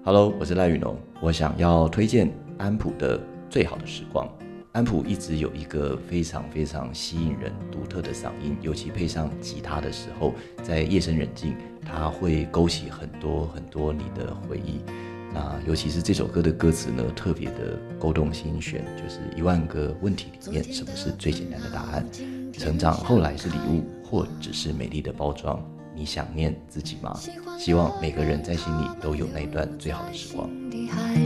Hello， 我是赖宇农，我想要推荐安普的最好的时光。安普一直有一个非常非常吸引人、独特的嗓音，尤其配上吉他的时候，在夜深人静，它会勾起很多很多你的回忆。那尤其是这首歌的歌词呢，特别的勾动心弦，就是10000个问题里面，什么是最简单的答案？成长后来是礼物，或只是美丽的包装？你想念自己吗？希望每个人在心里都有那段最好的时光。